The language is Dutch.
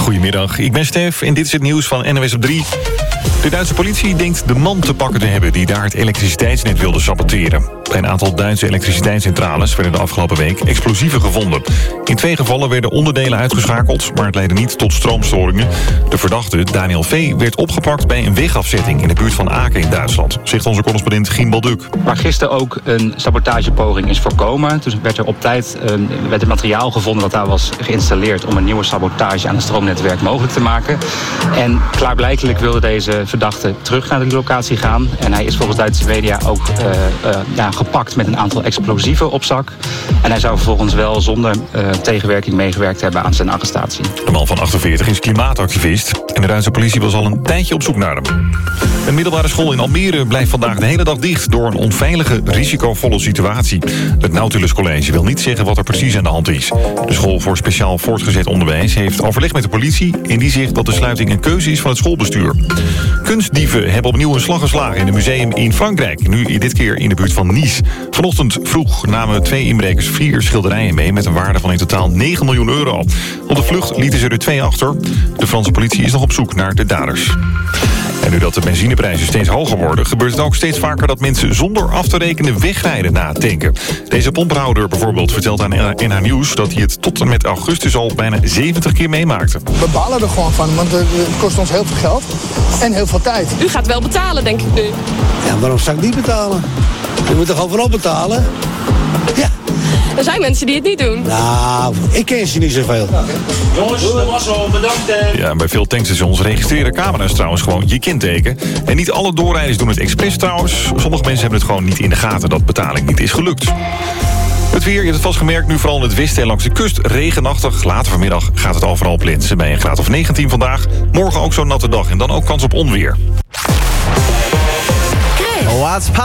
Goedemiddag, ik ben Stef en dit is het nieuws van NOS op 3. De Duitse politie denkt de man te pakken te hebben die daar het elektriciteitsnet wilde saboteren. Bij een aantal Duitse elektriciteitscentrales werden de afgelopen week explosieven gevonden. In 2 gevallen werden onderdelen uitgeschakeld, maar het leidde niet tot stroomstoringen. De verdachte, Daniel V., werd opgepakt bij een wegafzetting in de buurt van Aken in Duitsland, zegt onze correspondent Gien Balduk. Waar gisteren ook een sabotagepoging is voorkomen. Toen werd er op tijd het materiaal gevonden dat daar was geïnstalleerd om een nieuwe sabotage aan het stroomnetwerk mogelijk te maken. En klaarblijkelijk wilde deze verdachte terug naar de locatie gaan. En hij is volgens Duitse media ook gepakt met een aantal explosieven op zak. En hij zou vervolgens wel zonder tegenwerking meegewerkt hebben aan zijn arrestatie. De man van 48 is klimaatactivist en de Duitse politie was al een tijdje op zoek naar hem. Een middelbare school in Almere blijft vandaag de hele dag dicht door een onveilige, risicovolle situatie. Het Nautilus College wil niet zeggen wat er precies aan de hand is. De school voor speciaal voortgezet onderwijs heeft overleg met de politie en die zegt dat de sluiting een keuze is van het schoolbestuur. Kunstdieven hebben opnieuw een slag geslagen in een museum in Frankrijk, nu dit keer in de buurt van Nice. Vanochtend vroeg namen 2 inbrekers 4 schilderijen mee met een waarde van in totaal 9 miljoen euro. Op de vlucht lieten ze er 2 achter. De Franse politie is nog op zoek naar de daders. En nu dat de benzineprijzen steeds hoger worden, gebeurt het ook steeds vaker dat mensen zonder af te rekenen wegrijden na het tanken. Deze pomphouder bijvoorbeeld vertelt aan NH Nieuws dat hij het tot en met augustus al bijna 70 keer meemaakte. We balen er gewoon van, want het kost ons heel veel geld en heel veel tijd. U gaat wel betalen, denk ik nu. Ja, waarom zou ik niet betalen? Je moet toch overal betalen? Ja. Er zijn mensen die het niet doen. Nou, ik ken ze niet zoveel. Jongens, dat was al, bedankt. Ja, bij veel tankstations registreren camera's trouwens gewoon je kenteken. En niet alle doorrijders doen het expres trouwens. Sommige mensen hebben het gewoon niet in de gaten dat betaling niet is gelukt. Het weer, je hebt het vast gemerkt, nu vooral in het westen en langs de kust regenachtig. Later vanmiddag gaat het overal plensen bij een graad of 19 vandaag. Morgen ook zo'n natte dag en dan ook kans op onweer.